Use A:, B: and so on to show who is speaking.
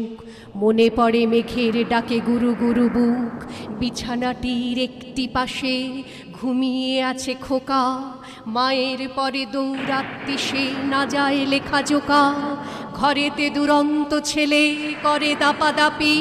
A: মনে পড়ে মেঘের ডাকে গুরু গুরু বুক, বিছানাটির একটি পাশে ঘুমিয়ে আছে খোকা, মায়ের পরে দৌড়াত্তি সে না যায় লেখা জোকা, ঘরেতে দুরন্ত ছেলে করে দাপাদাপি।